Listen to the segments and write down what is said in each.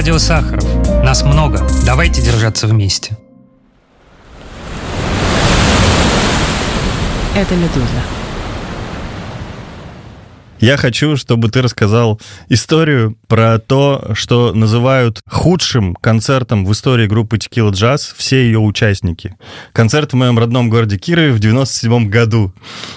Радио Сахаров. Нас много. Давайте держаться вместе. Это «Медуза». Я хочу, чтобы ты рассказал историю про то, что называют худшим концертом в истории группы Tequila Jazz все ее участники. Концерт в моем родном городе Кирове в 97 году.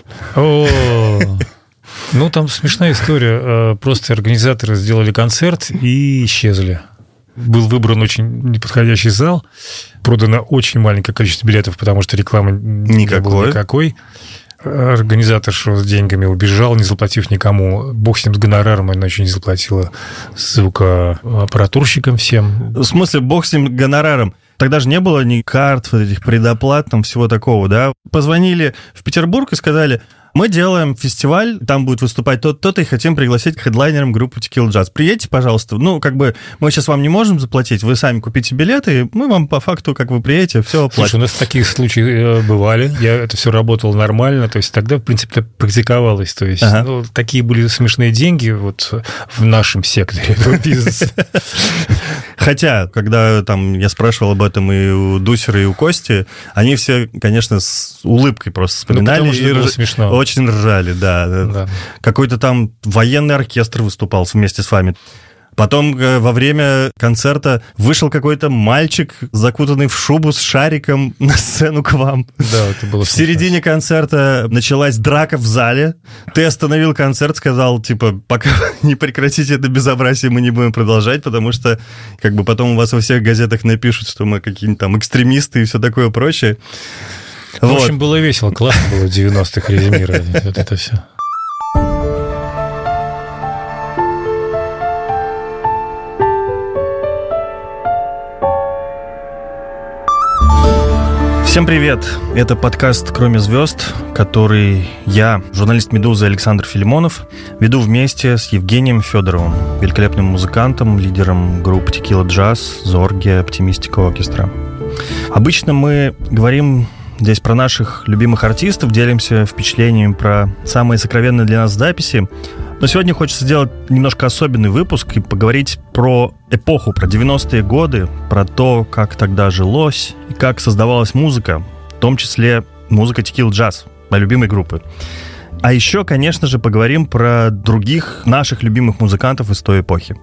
Ну, там смешная история. Просто организаторы сделали концерт и исчезли. Был выбран очень неподходящий зал. Продано очень маленькое количество билетов, потому что рекламы не было никакой. Организатор шоу с деньгами убежал, не заплатив никому. Бог с ним, с гонораром, она еще не заплатила звукоаппаратурщикам всем. В смысле, бог с ним, гонораром? Тогда же не было ни карт, вот этих предоплат, там всего такого, да? Позвонили в Петербург и сказали: мы делаем фестиваль, там будет выступать тот-то, и хотим пригласить хедлайнером группу Tequila Jazz. Приедьте, пожалуйста. Ну, как бы, мы сейчас вам не можем заплатить, вы сами купите билеты, и мы вам по факту, как вы приедете, все оплатим. Слушай, у нас такие случаи бывали, это все работало нормально, то есть тогда, в принципе, практиковалось, то есть такие были смешные деньги вот в нашем секторе этого бизнеса. Хотя, когда там я спрашивал об этом и у Дусера, и у Кости, они все, конечно, с улыбкой просто вспоминали. Потому что было смешно. Очень ржали, да. Какой-то там военный оркестр выступал вместе с вами. Потом во время концерта вышел какой-то мальчик, закутанный в шубу с шариком, на сцену к вам. Да, это было В середине концерта началась драка в зале. Ты остановил концерт, сказал, типа, пока не прекратите это безобразие, мы не будем продолжать, потому что как бы потом у вас во всех газетах напишут, что мы какие-нибудь там экстремисты и все такое прочее. В общем, было весело, классно было в 90-х резюмировать вот это все. Всем привет! Это подкаст «Кроме звезд», который я, журналист «Медузы» Александр Филимонов, веду вместе с Евгением Федоровым, великолепным музыкантом, лидером группы Tequila Jazz, Зорге, Optimistic Orchestra. Обычно мы говорим здесь про наших любимых артистов, делимся впечатлениями про самые сокровенные для нас записи. Но сегодня хочется сделать немножко особенный выпуск и поговорить про эпоху, про 90-е годы, про то, как тогда жилось и как создавалась музыка, в том числе музыка Tequila Jazz, моей любимой группы. А еще, конечно же, поговорим про других наших любимых музыкантов из той эпохи.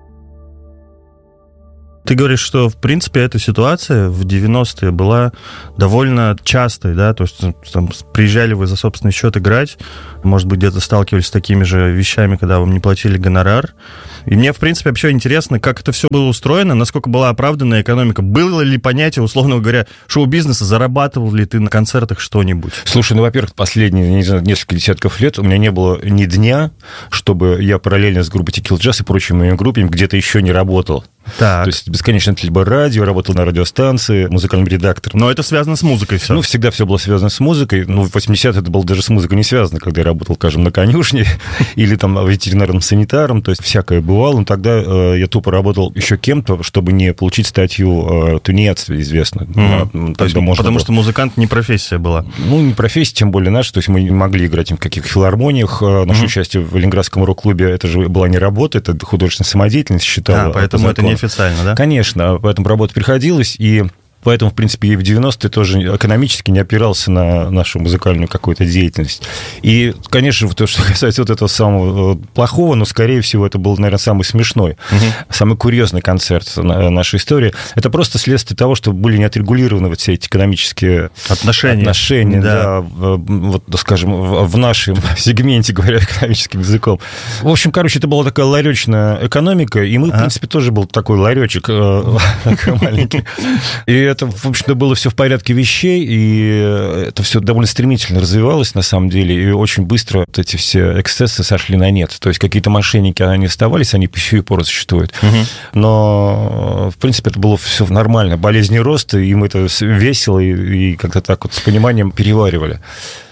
Ты говоришь, что, в принципе, эта ситуация в 90-е была довольно частой, да, то есть там, приезжали вы за собственный счет играть, может быть, где-то сталкивались с такими же вещами, когда вам не платили гонорар. И мне, в принципе, вообще интересно, как это все было устроено, насколько была оправдана экономика. Было ли понятие, условно говоря, шоу-бизнеса, зарабатывал ли ты на концертах что-нибудь? Слушай, ну, во-первых, последние, не знаю, несколько десятков лет у меня не было ни дня, чтобы я параллельно с группой Tequila Jazz и прочими моими группами где-то еще не работал. Так. То есть бесконечно это либо радио, работал на радиостанции, музыкальным редактором. Но это связано с музыкой все. Ну, всегда все было связано с музыкой. Ну, в 80-е это было даже с музыкой не связано, когда я работал, скажем, на конюшне или там ветеринарным санитаром, то есть всякое бывало. Но тогда я тупо работал еще кем-то, чтобы не получить статью тунец, известно. Потому что музыкант не профессия была. Ну, не профессия, тем более наша. То есть мы не могли играть в каких-то филармониях. Наше участие в Ленинградском рок-клубе, это же была не работа, это художественная самодеятельность считала. Поэтому это неофициально, да? Конечно, поэтому работать приходилось, и поэтому, в принципе, и в 90-е тоже экономически не опирался на нашу музыкальную какую-то деятельность. И, конечно, то, что касается вот этого самого плохого, но, скорее всего, это был, наверное, самый смешной, самый курьезный концерт нашей истории. Это просто следствие того, что были не отрегулированы вот все эти экономические отношения, да, вот, скажем, в нашем сегменте, говоря экономическим языком. В общем, короче, это была такая ларечная экономика, и мы, в принципе, тоже был такой ларечек маленький. И это, в общем-то, было все в порядке вещей, и это все довольно стремительно развивалось, на самом деле, и очень быстро вот эти все эксцессы сошли на нет. То есть какие-то мошенники, они оставались, они по сию пору существуют. Но, в принципе, это было все нормально. Болезни роста, и мы это весело и как-то так вот с пониманием переваривали.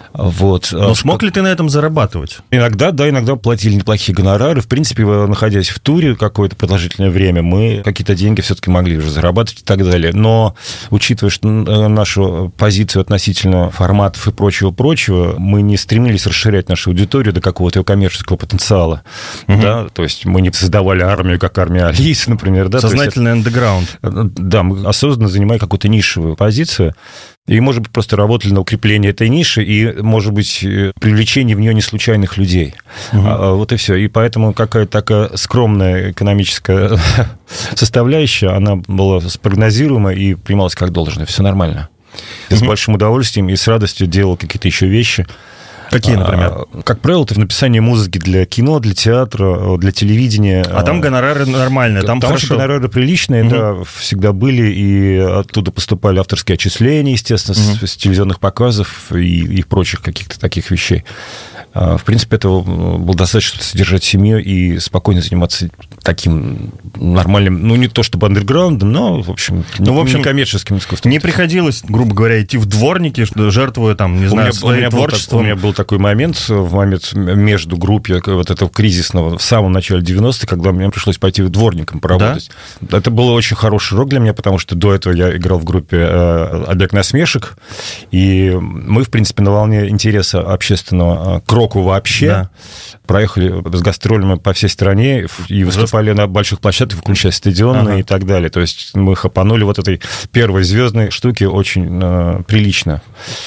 Вот. Но смог ли ты на этом зарабатывать? Иногда, да, иногда платили неплохие гонорары. В принципе, находясь в туре какое-то продолжительное время, мы какие-то деньги все-таки могли уже зарабатывать и так далее. Но, учитывая что нашу позицию относительно форматов и прочего, мы не стремились расширять нашу аудиторию до какого-то коммерческого потенциала. Да? То есть мы не создавали армию, как армия Алисы, например. Да? Сознательный андеграунд. Да, мы осознанно занимаем какую-то нишевую позицию. И, может быть, просто работали на укрепление этой ниши и, может быть, привлечение в нее не случайных людей. Вот и все. И поэтому какая-то такая скромная экономическая составляющая, она была спрогнозируема и принималась как должное. Все нормально. Я с большим удовольствием и с радостью делал какие-то еще вещи. Какие, например? Как правило, это в написании музыки для кино, для театра, для телевидения. А там гонорары нормальные, там хорошо. Гонорары приличные, да, всегда были, и оттуда поступали авторские отчисления, естественно, с телевизионных показов и прочих каких-то таких вещей. В принципе, этого было достаточно, чтобы содержать семью и спокойно заниматься таким нормальным, ну, не то чтобы андерграундом, но, в общем, коммерческим искусством. Не приходилось, грубо говоря, идти в дворники, жертвуя, там, не знаю, своим творчеством? У меня был такой момент между группой вот этого кризисного, в самом начале 90-х, когда мне пришлось пойти дворником поработать. Да? Это был очень хороший урок для меня, потому что до этого я играл в группе «Объект насмешек», и мы, в принципе, на волне интереса общественного к року вообще проехали с гастролями по всей стране и выступали на больших площадках, включая стадионы и так далее. То есть мы хапанули вот этой первой звездной штуки очень прилично.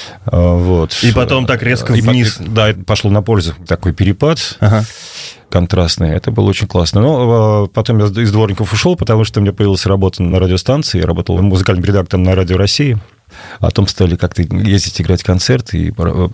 Вот. И потом так резко вниз. Да, пошло на пользу такой перепад. Контрастный. Это было очень классно. Но потом я из дворников ушел, потому что у меня появилась работа на радиостанции. Я работал музыкальным редактором на Радио России. А потом стали как-то ездить играть концерты.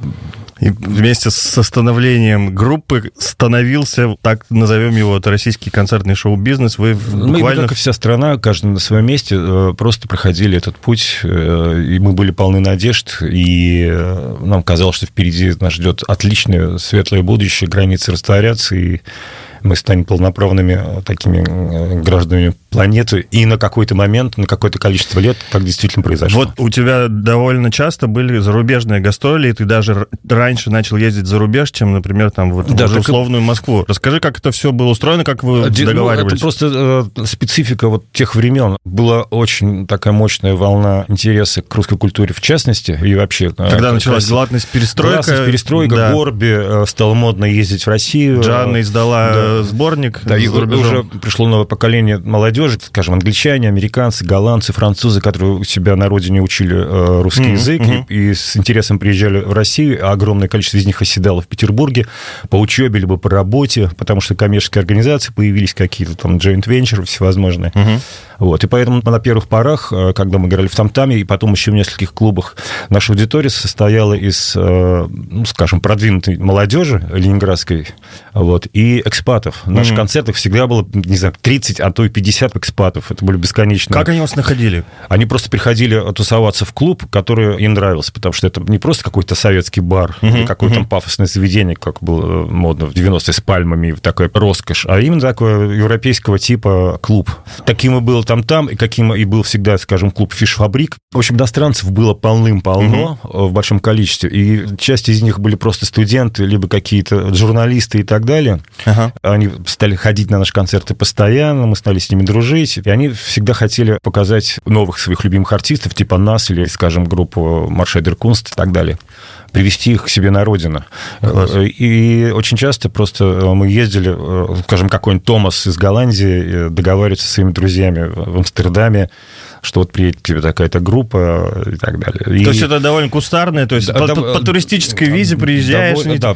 И вместе с становлением группы становился, так назовем его, российский концертный шоу-бизнес. Вы буквально... Мы, как и вся страна, каждый на своем месте, просто проходили этот путь, и мы были полны надежд, и нам казалось, что впереди нас ждет отличное, светлое будущее, границы растворятся, и мы станем полноправными такими гражданами планеты, и на какой-то момент, на какое-то количество лет так действительно произошло. Вот у тебя довольно часто были зарубежные гастроли, и ты даже раньше начал ездить за рубеж, чем, например, там, вот, в условную Москву. Расскажи, как это все было устроено, как вы договаривались? Это просто специфика вот тех времен. Была очень такая мощная волна интереса к русской культуре в частности, и вообще... Когда началась гласность, перестройка, Горби, стало модно ездить в Россию. Джанна издала сборник. Да, и уже пришло новое поколение молодежи, скажем, англичане, американцы, голландцы, французы, которые у себя на родине учили русский язык и с интересом приезжали в Россию. Огромное количество из них оседало в Петербурге по учебе либо по работе, потому что коммерческие организации появились какие-то там joint venture всевозможные. Вот. И поэтому на первых порах, когда мы играли в Там-Таме, и потом еще в нескольких клубах, наша аудитория состояла из, ну, скажем, продвинутой молодежи ленинградской, вот, и экспатов. В наших концертах всегда было, не знаю, 30, а то и 50 экспатов. Это были бесконечные. Как они вас находили? Они просто приходили тусоваться в клуб, который им нравился, потому что это не просто какой-то советский бар или какое-то пафосное заведение, как было модно в 90-е с пальмами, такая роскошь, а именно такой европейского типа клуб. Таким и был Там-Там, и каким и был всегда, скажем, клуб «Фиш-фабрик». В общем, иностранцев было полным-полно в большом количестве, и часть из них были просто студенты, либо какие-то журналисты и так далее. Они стали ходить на наши концерты постоянно, мы стали с ними дружить, и они всегда хотели показать новых своих любимых артистов, типа нас или, скажем, группу Маршай дер Кунст и так далее, привести их к себе на родину. Класс. И очень часто просто мы ездили, скажем, какой-нибудь Томас из Голландии договаривается со своими друзьями в Амстердаме, что вот приедет к тебе такая-то группа и так далее. То есть это довольно кустарное, то есть по туристической визе приезжаешь,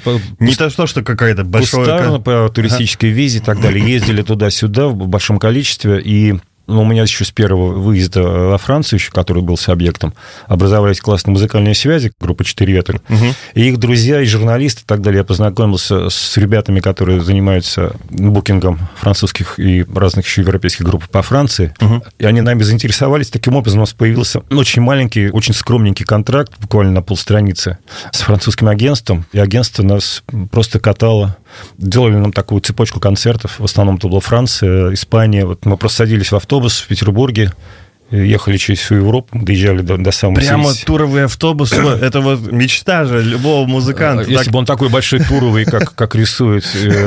не то, что какая-то большая... Кустарно, по туристической визе и так далее. Ездили туда-сюда в большом количестве, и у меня еще с первого выезда во Францию, еще, который был с объектом, образовались классные музыкальные связи, группа «4 ветра». И их друзья, и журналисты и так далее. Я познакомился с ребятами, которые занимаются букингом французских и разных еще европейских групп по Франции. И они нами заинтересовались. Таким образом, у нас появился очень маленький, очень скромненький контракт, буквально на полстраницы, с французским агентством. И агентство нас просто катало. Делали нам такую цепочку концертов. В основном это была Франция, Испания. Вот мы просто садились в автобус в Петербурге, ехали через всю Европу, доезжали до самого Прямо туровый автобус, это вот мечта же любого музыканта. Если бы он такой большой туровый, как рисует,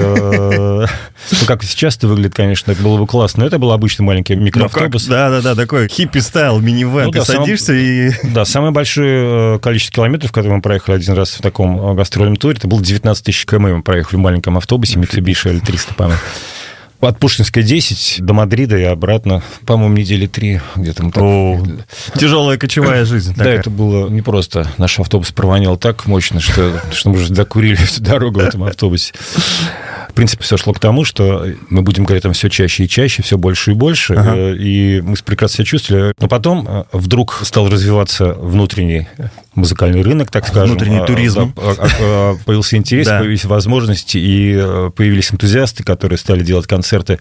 как сейчас это выглядит, конечно, это было бы классно, но это был обычный маленький микроавтобус. Да, такой хиппи-стайл, минивэн, ты садишься и... Да, самое большое количество километров, которые мы проехали один раз в таком гастрольном туре, это было 19 тысяч км, мы проехали в маленьком автобусе Mitsubishi L300, по-моему. От Пушкинской 10 до Мадрида и обратно, по-моему, недели 3 где-то. Тяжелая кочевая жизнь. Да, это было непросто. Наш автобус провонял так мощно, что мы уже докурили всю дорогу в этом автобусе. В принципе, все шло к тому, что мы будем говорить там все чаще и чаще, все больше и больше, и мы прекрасно себя чувствовали. Но потом вдруг стал развиваться внутренний музыкальный рынок, так скажем. Внутренний туризм. Появился интерес, появились возможности, и появились энтузиасты, которые стали делать концерты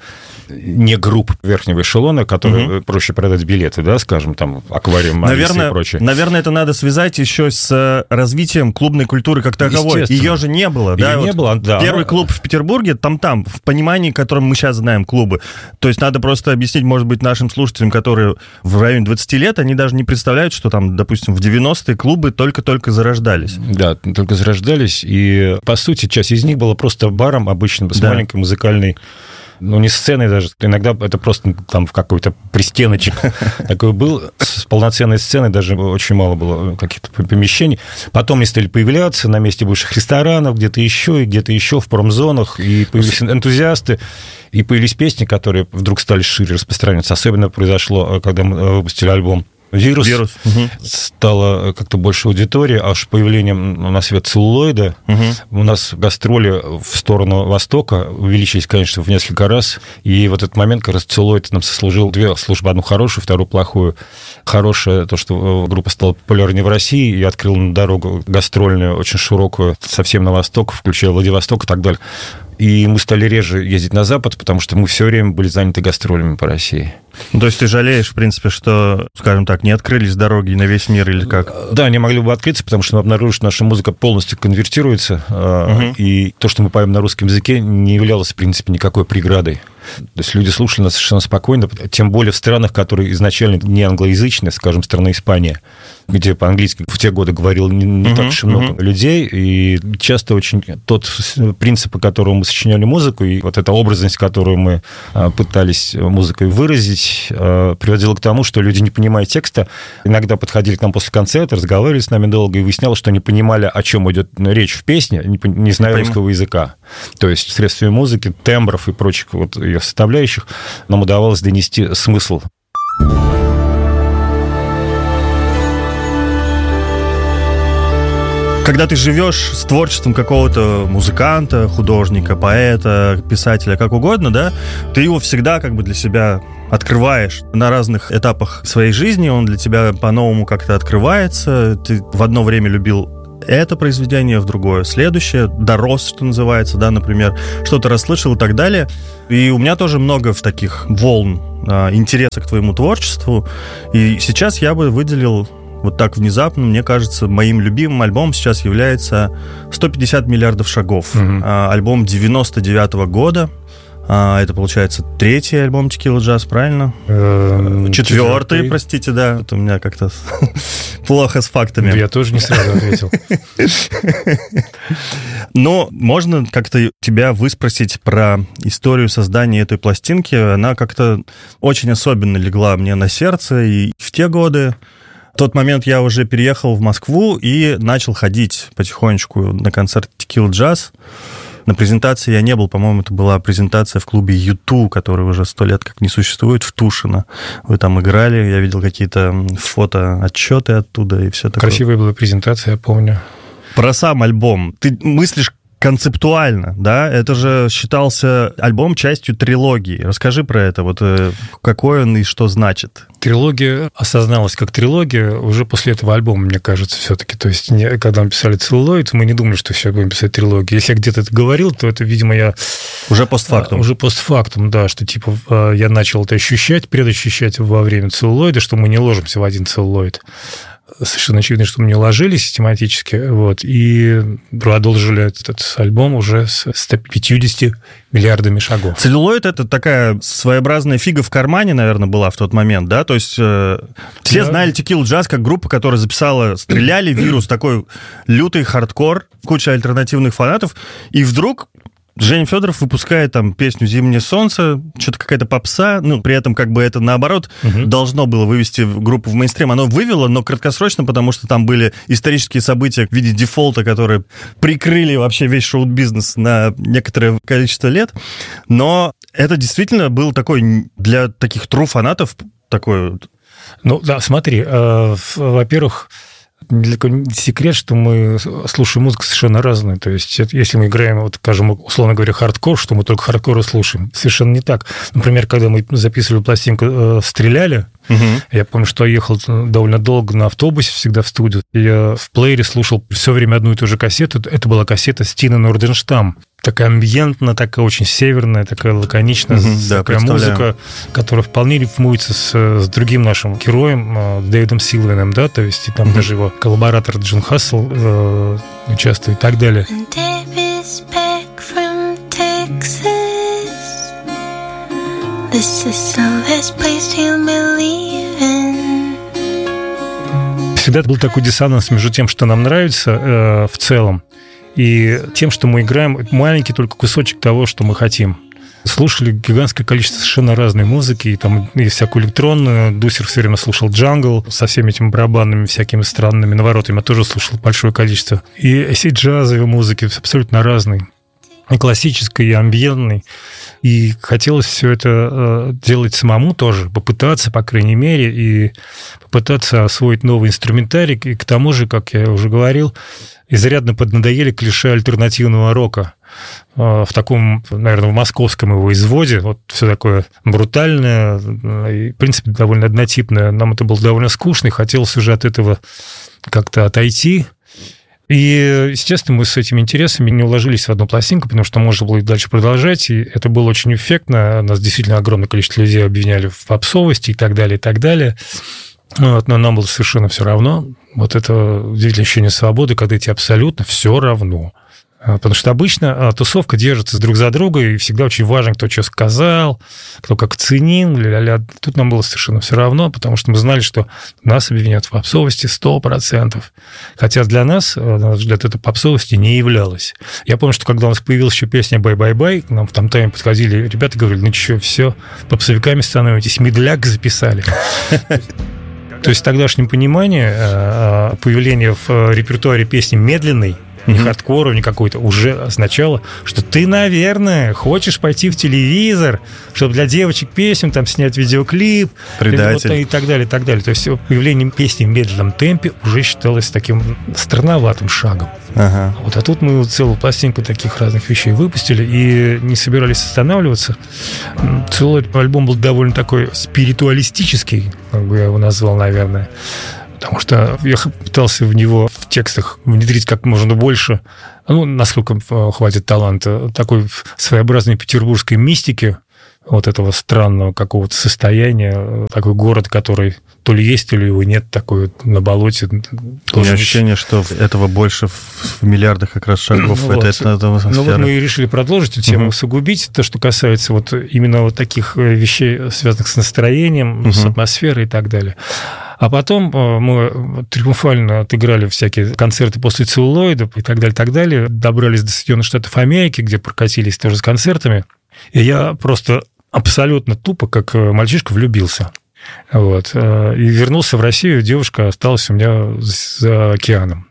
не групп верхнего эшелона, которые проще продать билеты, да, скажем, там, Аквариум, Алиса и прочее. Наверное, это надо связать еще с развитием клубной культуры как таковой. Ее же не было, да? Ее не было, да. Первый клуб в Петербурге, там, в понимании, которым мы сейчас знаем клубы. То есть надо просто объяснить, может быть, нашим слушателям, которые в районе 20 лет, они даже не представляют, что там, допустим, в 90-е клубы только-только зарождались. Да, только зарождались, и, по сути, часть из них была просто баром обычным, с маленькой музыкальной, ну, не сценой даже, иногда это просто там в какой-то пристеночек такой был, с полноценной сценой даже очень мало было каких-то помещений. Потом они стали появляться на месте бывших ресторанов, где-то еще в промзонах, и появились энтузиасты, и появились песни, которые вдруг стали шире распространяться. Особенно произошло, когда мы выпустили альбом «Вирус». Стало как-то больше аудитории, аж появлением на свет целлулоида. У нас гастроли в сторону Востока увеличились, конечно, в несколько раз. И вот этот момент, как раз целлулоид нам сослужил две службы. Одну хорошую, вторую плохую. Хорошая, то, что группа стала популярнее в России и открыла дорогу гастрольную, очень широкую, совсем на восток, включая Владивосток и так далее. И мы стали реже ездить на Запад, потому что мы все время были заняты гастролями по России. Ну, то есть ты жалеешь, в принципе, что, скажем так, не открылись дороги на весь мир или как? Да, они могли бы открыться, потому что мы обнаружили, что наша музыка полностью конвертируется, и то, что мы поем на русском языке, не являлось, в принципе, никакой преградой. То есть люди слушали нас совершенно спокойно, тем более в странах, которые изначально не англоязычные, скажем, страна Испания, где по-английски в те годы говорило не так уж и много людей, и часто очень тот принцип, по которому мы сочиняли музыку, и вот эта образность, которую мы пытались музыкой выразить, приводила к тому, что люди, не понимая текста, иногда подходили к нам после концерта, разговаривали с нами долго, и выяснялось, что не понимали, о чем идет речь в песне, не зная русского языка. То есть средствами музыки, тембров и прочих вот ее составляющих нам удавалось донести смысл. Когда ты живешь с творчеством какого-то музыканта, художника, поэта, писателя, как угодно, да, ты его всегда как бы для себя открываешь на разных этапах своей жизни, он для тебя по-новому как-то открывается, ты в одно время любил это произведение, в другое следующее, дорос, что называется, да, например, что-то расслышал и так далее. И у меня тоже много в таких волн интереса к твоему творчеству. И сейчас я бы выделил вот так внезапно, мне кажется, моим любимым альбомом сейчас является «150 миллиардов шагов». Альбом 99-го года. Это, получается, третий альбом Tequila Jazz, правильно? Четвертый, простите, да. Это у меня как-то плохо с фактами. Да, я тоже не сразу ответил. Но можно как-то тебя выспросить про историю создания этой пластинки. Она как-то очень особенно легла мне на сердце. И в те годы, в тот момент я уже переехал в Москву и начал ходить потихонечку на концерт Tequila Jazz. На презентации я не был, по-моему, это была презентация в клубе U2, который уже 100 лет как не существует, в Тушино. Вы там играли, я видел какие-то фотоотчеты оттуда и все такое. Красивая была презентация, я помню. Про сам альбом. Ты мыслишь концептуально, да? Это же считался альбом частью трилогии. Расскажи про это, вот какой он и что значит. Трилогия осозналась как трилогия уже после этого альбома, мне кажется, все-таки. То есть, когда мы писали «Целлулоид», мы не думали, что все будем писать трилогию. Если я где-то это говорил, то это, видимо, я... Уже постфактум. Уже постфактум, да, что типа я начал это ощущать, предощущать во время «Целлулоида», что мы не ложимся в один целлулоид. совершенно очевидно, что мы не уложились тематически, вот, и продолжили этот альбом уже с 150 миллиардами шагов. Целлюлоид — это такая своеобразная фига в кармане, наверное, была в тот момент, да? То есть все знали Tequila Jazz как группа, которая записала «Стреляли», «Вирус», такой лютый хардкор, куча альтернативных фанатов, и вдруг Женя Федоров выпускает там песню «Зимнее солнце», что-то какая-то попса, ну, при этом как бы это, наоборот, должно было вывести группу в мейнстрим. Оно вывело, но краткосрочно, потому что там были исторические события в виде дефолта, которые прикрыли вообще весь шоу-бизнес на некоторое количество лет. Но это действительно был такой, для таких true фанатов, такой... Ну, да, смотри, во-первых... Далеко не секрет, что мы слушаем музыку совершенно разную. То есть, если мы играем, вот, скажем, условно говоря, хардкор, что мы только хардкор и слушаем. Совершенно не так. Например, когда мы записывали пластинку «Стреляли», я помню, что я ехал довольно долго на автобусе всегда в студию. Я в плеере слушал все время одну и ту же кассету. Это была кассета Стина Норденштам. Такая амбиентная, такая очень северная, такая лаконичная, такая музыка, которая вполне рифмуется с другим нашим героем, Дэвидом Силвином, да, то есть и там даже его коллаборатор Джон Хассел участвует и так далее. Всегда был такой диссонанс между тем, что нам нравится в целом, и тем, что мы играем маленький только кусочек того, что мы хотим. Слушали гигантское количество совершенно разной музыки, и там и всякую электронную. Дусер все время слушал джангл со всеми этими барабанными всякими странными наворотами. Я тоже слушал большое количество. И джазовой музыки абсолютно разной. И классической, и амбиентной. И хотелось все это делать самому тоже, попытаться, по крайней мере, и попытаться освоить новый инструментарий. И к тому же, как я уже говорил, изрядно поднадоели клише альтернативного рока. В таком, наверное, в московском его изводе. Вот все такое брутальное и, в принципе, довольно однотипное. Нам это было довольно скучно, и хотелось уже от этого как-то отойти. И, естественно, мы с этими интересами не уложились в одну пластинку, потому что можно было и дальше продолжать, и это было очень эффектно. Нас действительно огромное количество людей обвиняли в попсовости и так далее, и так далее. Вот, но нам было совершенно все равно. Вот это удивительное ощущение свободы, когда тебе абсолютно все равно. Потому что обычно тусовка держится друг за друга, и всегда очень важно, кто что сказал, кто как ценил, ля-ля-ля. Тут нам было совершенно все равно, потому что мы знали, что нас обвинят в попсовости 100%. Хотя для нас, на наш взгляд, это попсовости не являлось. Я помню, что когда у нас появилась еще песня «Бай-бай-бай», к нам в там-тайме подходили ребята, говорили, ну что, все, попсовиками становитесь, медляк записали. То есть в тогдашнем понимании появление в репертуаре песни медленной, ни хардкору, ни какой-то, уже означало, что ты, наверное, хочешь пойти в телевизор, чтобы для девочек песен там снять видеоклип, предатель, вот, и так далее, и так далее. То есть появление песни в медленном темпе уже считалось таким странноватым шагом. Ага. Вот, а тут мы целую пластинку таких разных вещей выпустили и не собирались останавливаться. Целый альбом был довольно такой спиритуалистический, как бы я его назвал, наверное. Потому что я пытался в него в текстах внедрить как можно больше, ну, насколько хватит таланта, такой своеобразной петербургской мистики, вот этого странного какого-то состояния, такой город, который то ли есть, то ли его нет, такой на болоте. У меня ощущение, что этого больше в миллиардах как раз шагов. Вот. Ну вот мы и решили продолжить эту тему, усугубить то, что касается вот именно вот таких вещей, связанных с настроением, с атмосферой и так далее. А потом мы триумфально отыграли всякие концерты после «Целлулоида» и так далее, добрались до Соединенных Штатов Америки, где прокатились тоже с концертами. И я просто абсолютно тупо, как мальчишка, влюбился. Вот. И вернулся в Россию, девушка осталась у меня за океаном.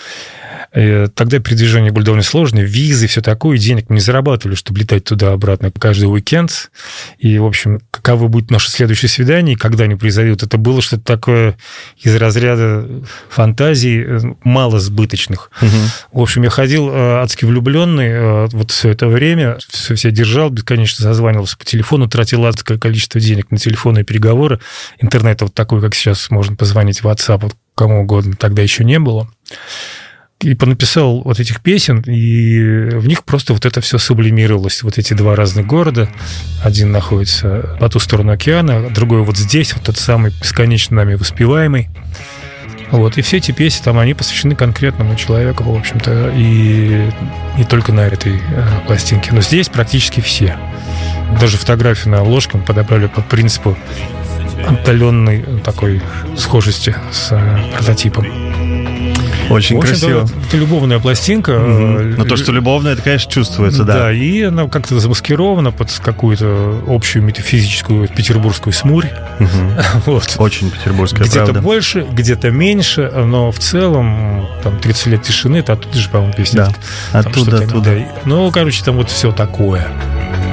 И тогда передвижения были довольно сложные, визы, все такое, денег мы не зарабатывали, чтобы летать туда-обратно каждый уикенд. И, в общем, каково будет наше следующее свидание, когда они произойдут, это было что-то такое из разряда фантазий малосбыточных. В общем, я ходил адски влюбленный вот все это время, все держал, бесконечно созванивался по телефону, тратил адское количество денег на телефонные переговоры. Интернета вот такой, как сейчас, можно позвонить в WhatsApp, вот кому угодно, тогда еще не было. И понаписал вот этих песен, и в них просто вот это все сублимировалось. Вот эти два разных города. Один находится по ту сторону океана, другой вот здесь, вот тот самый бесконечно нами воспеваемый. Вот, и все эти песни, там, они посвящены конкретному человеку, в общем-то, и не только на этой пластинке. Но здесь практически все. Даже фотографию на обложке мы подобрали по принципу отдаленной такой схожести с прототипом. Очень красиво. Это любовная пластинка. Но то, что любовная, это, конечно, чувствуется, да. Да, и она как-то замаскирована под какую-то общую метафизическую петербургскую смурь. Вот. Очень петербургская, где-то правда. больше, где-то меньше, но в целом там 30 лет тишины, это оттуда же, по-моему, песня. Да, оттуда. Ну, короче, там вот все такое.